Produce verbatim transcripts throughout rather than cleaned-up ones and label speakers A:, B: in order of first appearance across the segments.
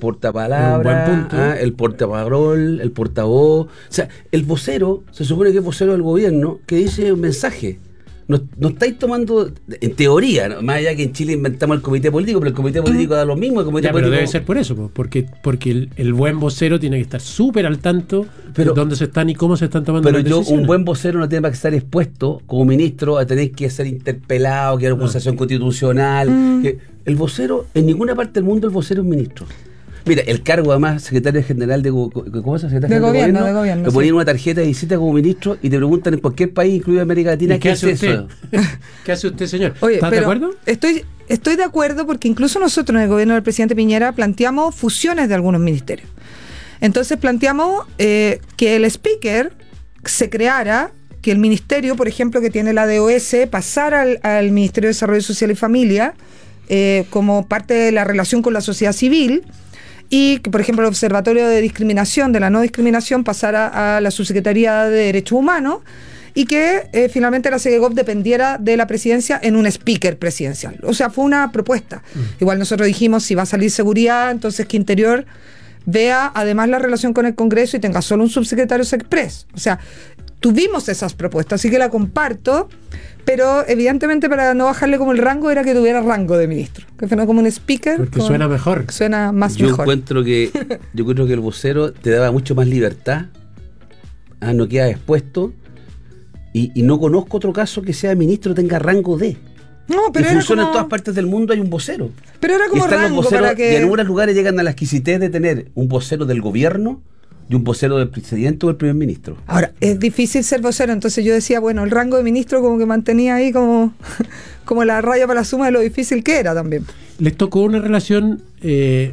A: portapalabra, ¿ah? el portaparol, el portavoz. O sea, el vocero, se supone que es vocero del gobierno, que dice un mensaje. No, no estáis tomando, en teoría, ¿no? Más allá que en Chile inventamos el comité político, pero el comité político da lo mismo. El comité
B: ya,
A: político...
B: pero debe ser por eso, porque, porque el, el buen vocero tiene que estar súper al tanto pero, de dónde se están y cómo se están tomando
A: pero
B: las
A: yo,
B: decisiones.
A: Un buen vocero no tiene que estar expuesto como ministro a tener que ser interpelado, que hay una acusación no. constitucional. Mm. Que el vocero, en ninguna parte del mundo el vocero es ministro. Mira, el cargo además, secretario general de, ¿cómo se llama?
C: de, de gobierno, de gobierno.
A: Te ponen sí. una tarjeta de visita como ministro y te preguntan en cualquier país, incluido América Latina, ¿qué,
B: ¿qué
A: hace
B: hace usted?
A: eso?
B: ¿Qué hace usted, señor?
C: Oye,
B: ¿Estás de acuerdo?
C: Estoy, estoy de acuerdo porque incluso nosotros en el gobierno del presidente Piñera planteamos fusiones de algunos ministerios. Entonces planteamos eh, que el speaker se creara, que el ministerio, por ejemplo, que tiene la D O S, pasara al, al Ministerio de Desarrollo Social y Familia eh, como parte de la relación con la sociedad civil. Y que, por ejemplo, el Observatorio de Discriminación, de la No Discriminación, pasara a la Subsecretaría de Derechos Humanos y que eh, finalmente la SEGEGOV dependiera de la presidencia en un speaker presidencial. O sea, fue una propuesta. Mm. Igual nosotros dijimos, si va a salir seguridad, entonces que Interior vea además la relación con el Congreso y tenga solo un subsecretario express. O sea, tuvimos esas propuestas, así que la comparto, pero evidentemente para no bajarle como el rango era que tuviera rango de ministro, que fuera como un speaker.
B: Porque
C: con,
B: suena mejor.
C: Suena más
A: yo
C: mejor.
A: Encuentro que, yo encuentro que el vocero te daba mucho más libertad, ah, no queda expuesto, y, y no conozco otro caso que sea ministro tenga rango de.
C: No, pero
A: y
C: era
A: funciona
C: como...
A: en todas partes del mundo, hay un vocero.
C: Pero era como rango
A: voceros,
C: para que...
A: Y en algunos lugares llegan a la exquisitez de tener un vocero del gobierno y un vocero del presidente o del primer ministro.
C: Ahora, es difícil ser vocero, entonces yo decía, bueno, el rango de ministro como que mantenía ahí como, como la raya para la suma de lo difícil que era también.
B: ¿Les tocó una relación eh,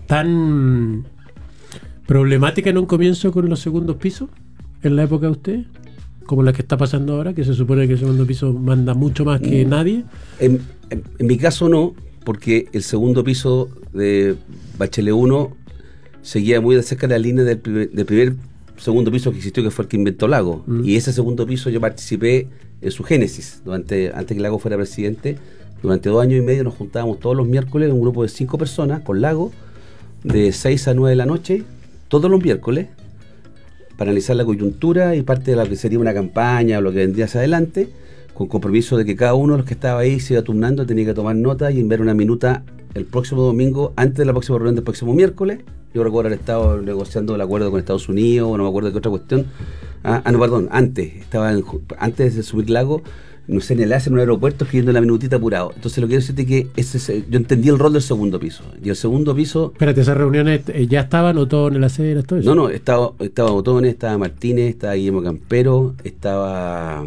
B: tan problemática en un comienzo con los segundos pisos en la época de usted? Como la que está pasando ahora, que se supone que el segundo piso manda mucho más que mm. nadie.
A: En, en, en mi caso no, porque el segundo piso de Bachelet uno seguía muy de cerca la línea del primer, del primer segundo piso que existió, que fue el que inventó Lago. Mm. Y ese segundo piso yo participé en su génesis, durante, antes que Lago fuera presidente. Durante dos años y medio nos juntábamos todos los miércoles, un grupo de cinco personas, con Lago, de seis a nueve de la noche, todos los miércoles, para analizar la coyuntura y parte de lo que sería una campaña o lo que vendría hacia adelante, con compromiso de que cada uno de los que estaba ahí se iba turnando, tenía que tomar nota y enviar una minuta el próximo domingo, antes de la próxima reunión del próximo miércoles. Yo recuerdo haber estado negociando el acuerdo con Estados Unidos, o no me acuerdo de qué otra cuestión. Ah, ah no, perdón, antes, estaba en, antes de subir Lago, no sé, en el A C E, en un aeropuerto, escribiendo la minutita apurado. Entonces lo que quiero decirte es que ese, yo entendí el rol del segundo piso. Y el segundo piso...
B: Espérate, ¿esas reuniones ya estaban Otones en la sede? Todo eso?
A: No, no, estaba, estaba Otones, estaba Martínez, estaba Guillermo Campero, estaba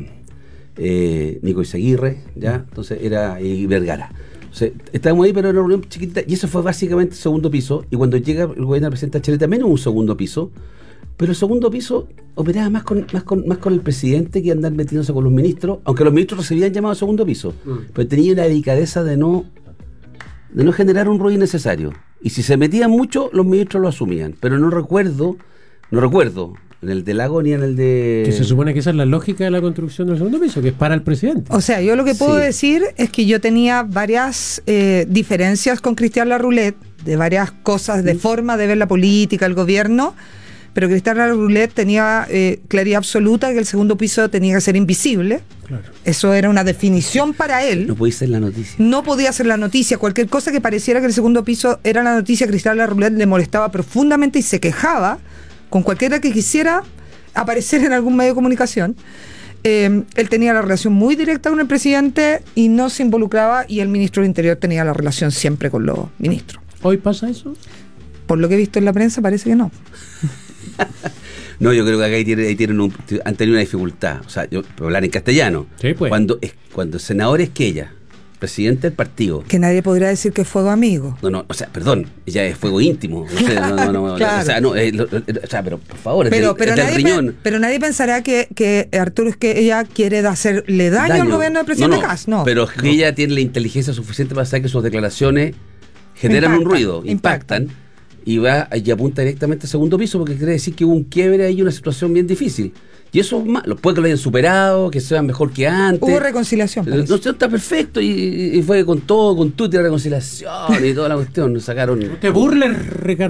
A: eh, Nico Izaguirre, ¿ya? Entonces era y Vergara. Entonces, estábamos ahí, pero era una reunión chiquitita, y eso fue básicamente el segundo piso. Y cuando llega el gobierno del presidente Bachelet también hubo un segundo piso, pero el segundo piso operaba más con, más con, más con el presidente que andar metiéndose con los ministros, aunque los ministros recibían llamado a segundo piso, mm. pero tenía una delicadeza de no, de no generar un ruido innecesario. Y si se metían mucho, los ministros lo asumían. Pero no recuerdo, no recuerdo, en el de Lago ni en el de...
B: Que se supone que esa es la lógica de la construcción del segundo piso, que es para el presidente.
C: O sea, yo lo que puedo
A: sí.
C: decir es que yo tenía varias eh, diferencias con Cristian Larroulet, de varias cosas, de mm. forma de ver la política, el gobierno, pero Cristian Larroulet tenía eh, claridad absoluta que el segundo piso tenía que ser invisible. Claro. Eso era una definición para él.
A: No podía ser la noticia.
C: No podía ser la noticia. Cualquier cosa que pareciera que el segundo piso era la noticia, Cristian Larroulet le molestaba profundamente y se quejaba con cualquiera que quisiera aparecer en algún medio de comunicación. Eh, él tenía la relación muy directa con el presidente y no se involucraba, y el ministro del Interior tenía la relación siempre con los ministros.
B: ¿Hoy pasa eso?
C: Por lo que he visto en la prensa parece que no.
A: No, yo creo que acá ahí tienen, ahí tienen un, han tenido una dificultad. O sea, yo puedo hablar en castellano.
B: Sí, pues.
A: Cuando, es, cuando el senador Esquella, presidente del partido...
C: Que nadie podría decir que es fuego amigo.
A: No, no, o sea, perdón, ya es fuego íntimo. No sé, no, no, no,
C: claro.
A: O sea, no, eh, lo, o sea, pero por favor,
C: pero,
A: es del,
C: pero,
A: es del
C: nadie
A: riñón.
C: Pe, pero nadie pensará que, que Arturo Esquella quiere hacerle daño, daño al gobierno del presidente
A: no, no,
C: Kast. No,
A: pero Esquella no. tiene la inteligencia suficiente para saber que sus declaraciones generan impactan, un ruido, impactan. impactan y va y apunta directamente al segundo piso, porque quiere decir que hubo un quiebre ahí, una situación bien difícil. Y eso es malo. Puede que lo hayan superado, que sean mejor que antes.
C: Hubo reconciliación.
A: No, no, está perfecto. Y, y fue con todo, con tutti la reconciliación y toda la cuestión. Nos sacaron.
B: No te burles, Ricardo.